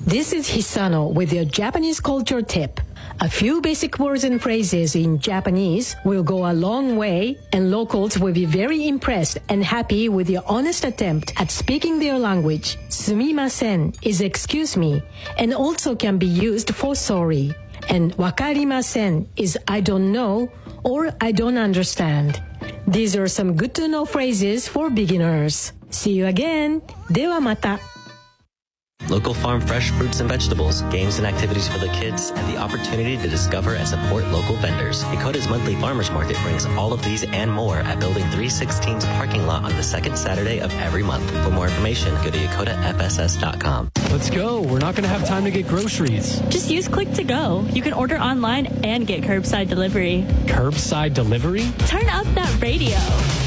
This is Hisano with your Japanese culture tip. A few basic words and phrases in Japanese will go a long way, and locals will be very impressed and happy with your honest attempt at speaking their language. Sumimasen is excuse me, and also can be used for sorry. And wakarimasen is I don't know or I don't understand. These are some good to know phrases for beginners. See you again. ではまた. Local farm fresh fruits and vegetables, games and activities for the kids, and the opportunity to discover and support local vendors. Dakota's monthly farmers market brings all of these and more at Building 316's parking lot on the second Saturday of every month. For more information, go to yakotafss.com. Let's go. We're not going to have time to get groceries. Just use Click to Go. You can order online and get curbside delivery. Curbside delivery? Turn up that radio.